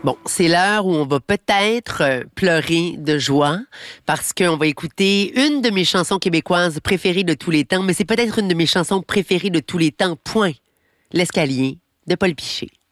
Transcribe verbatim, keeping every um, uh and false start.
Bon, c'est l'heure où on va peut-être euh, pleurer de joie parce qu'on va écouter une de mes chansons québécoises préférées de tous les temps, mais c'est peut-être une de mes chansons préférées de tous les temps, point. L'escalier de Paul Piché.